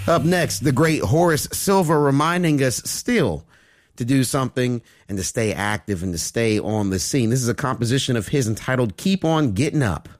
Up next, the great Horace Silver reminding us still to do something and to stay active and to stay on the scene. This is a composition of his entitled Keep On Getting Up.